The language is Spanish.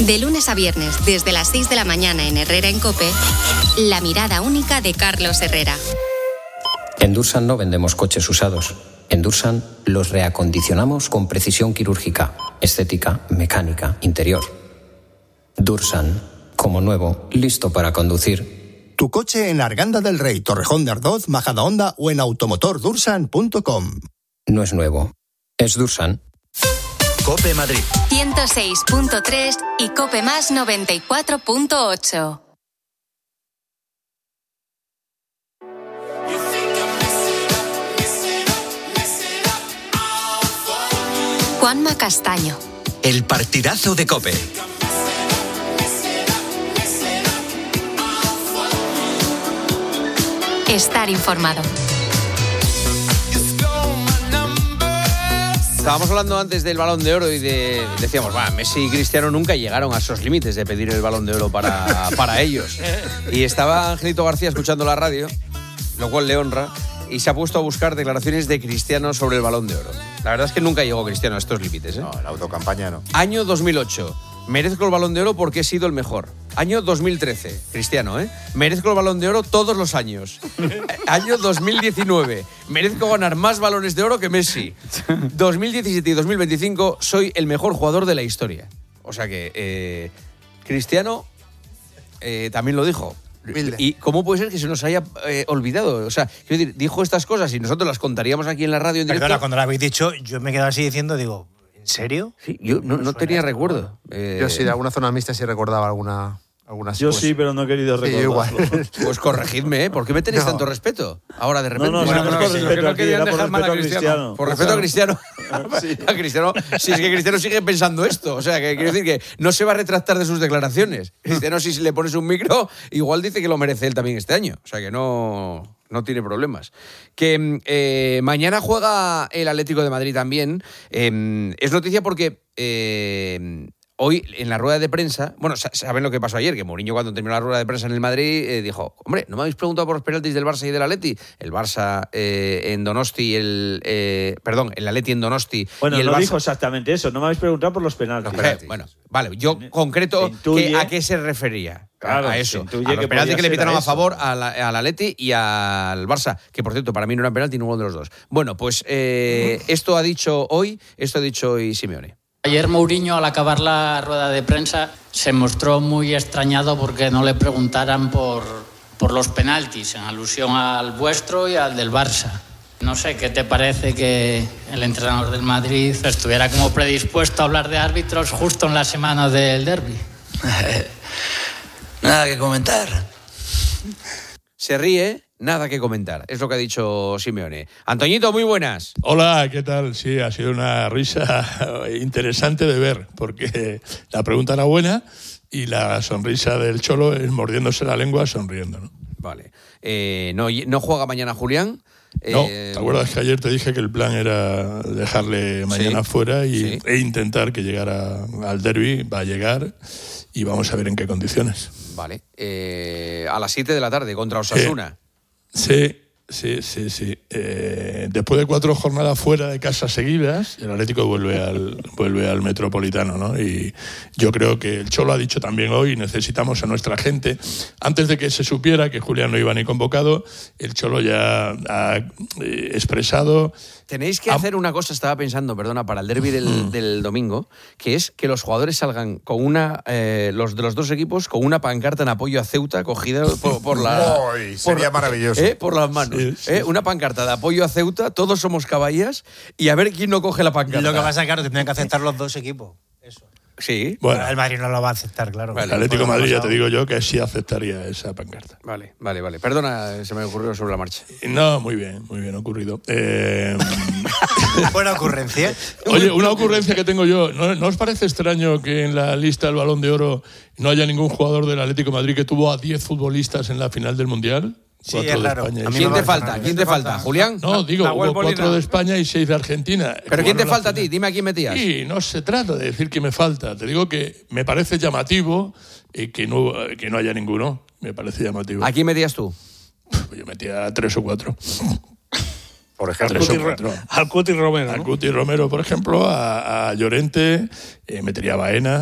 De lunes a viernes, desde las 6 de la mañana en Herrera en COPE, la mirada única de Carlos Herrera. En Dursan no vendemos coches usados. En Dursan los reacondicionamos con precisión quirúrgica, estética, mecánica, interior. Dursan, como nuevo, listo para conducir. Tu coche en Arganda del Rey, Torrejón de Ardoz, Majadahonda o en automotordursan.com. No es nuevo, es Dursan. COPE Madrid 106.3 y COPE Más 94.8. Juanma Castaño. El partidazo de COPE. Estar informado. Estábamos hablando antes del Balón de Oro y decíamos, Messi y Cristiano nunca llegaron a esos límites de pedir el Balón de Oro para ellos. Y estaba Angelito García escuchando la radio, lo cual le honra, y se ha puesto a buscar declaraciones de Cristiano sobre el Balón de Oro. La verdad es que nunca llegó Cristiano a estos límites, ¿eh? No, en la autocampaña no. Año 2008. Merezco el Balón de Oro porque he sido el mejor. Año 2013. Cristiano, ¿eh? Merezco el Balón de Oro todos los años. Año 2019. Merezco ganar más balones de oro que Messi. 2017 y 2025 soy el mejor jugador de la historia. O sea que Cristiano también lo dijo. ¿Y cómo puede ser que se nos haya olvidado? O sea, quiero decir, dijo estas cosas y nosotros las contaríamos aquí en la radio en directo. Perdona, cuando lo habéis dicho, yo me he quedado así diciendo, digo, ¿en serio? Sí, yo no tenía recuerdo. Yo sí, de alguna zona mixta sí recordaba alguna. Yo sí, pero no he querido recordarlo. Igual. Pues corregidme, ¿eh? ¿Por qué me tenéis tanto respeto? Ahora de repente. No, Bueno, por respeto a Cristiano. Por respeto a Cristiano. Sí. A Cristiano. Si es que Cristiano sigue pensando esto. O sea, que quiero decir que no se va a retractar de sus declaraciones. Cristiano, si le pones un micro, igual dice que lo merece él también este año. O sea, que no tiene problemas. Que mañana juega el Atlético de Madrid también. Es noticia porque hoy, en la rueda de prensa, bueno, saben lo que pasó ayer, que Mourinho, cuando terminó la rueda de prensa en el Madrid, dijo, hombre, ¿no me habéis preguntado por los penaltis del Barça y del Atleti? El Barça en Donosti, el Atleti en Donosti. Bueno, y el no Barça dijo exactamente eso, no me habéis preguntado por los penaltis. Bueno, vale, yo concreto a qué se refería. Claro, a eso. A los penaltis que le pitaron a favor al Atleti y al Barça, que por cierto, para mí no eran penalti ninguno de los dos. Bueno, pues esto ha dicho hoy Simeone. Ayer Mourinho, al acabar la rueda de prensa, se mostró muy extrañado porque no le preguntaran por los penaltis, en alusión al vuestro y al del Barça. No sé, ¿qué te parece que el entrenador del Madrid estuviera como predispuesto a hablar de árbitros justo en la semana del derbi? Nada que comentar. Se ríe, nada que comentar. Es lo que ha dicho Simeone. Antoñito, muy buenas. Hola, ¿qué tal? Sí, ha sido una risa interesante de ver, porque la pregunta era buena y la sonrisa del Cholo es mordiéndose la lengua sonriendo, ¿no? Vale. ¿No juega mañana Julián? No, ¿te acuerdas que ayer te dije que el plan era dejarle mañana fuera e intentar que llegara al derbi? Va a llegar y vamos a ver en qué condiciones. Vale. A las 7 de la tarde contra Osasuna. Sí. Después de 4 jornadas fuera de casa seguidas, el Atlético vuelve al Metropolitano, ¿no? Y yo creo que el Cholo ha dicho también hoy, necesitamos a nuestra gente. Antes de que se supiera que Julián no iba ni convocado, el Cholo ya ha expresado... Tenéis que hacer una cosa, estaba pensando, para el derbi del domingo, que es que los jugadores salgan con los de los dos equipos con una pancarta en apoyo a Ceuta cogida sería maravilloso. Por las manos. Una pancarta de apoyo a Ceuta, todos somos caballas, y a ver quién no coge la pancarta. Lo que pasa es que, claro, tendrían que aceptar los dos equipos. Eso. Sí. Bueno, el Madrid no lo va a aceptar, claro. El Atlético de Madrid, ya te digo yo, que sí aceptaría esa pancarta. Vale. Perdona, se me ocurrió sobre la marcha. No, muy bien ocurrido. Buena ocurrencia. Oye, una ocurrencia que tengo yo. ¿No os parece extraño que en la lista del Balón de Oro no haya ningún jugador del Atlético de Madrid que tuvo a 10 futbolistas en la final del Mundial? Sí, es raro. ¿Quién te falta? ¿Julián? No, digo, hubo 4 de España y 6 de Argentina. ¿Pero quién te falta a ti? Dime a quién metías. Sí, no se trata de decir que me falta. Te digo que me parece llamativo que no haya ninguno. Me parece llamativo. ¿A quién metías tú? Yo metía a 3 o 4. Por ejemplo, al Cuti Romero. Al Cuti Romero, por ejemplo, a Llorente, metería a Baena.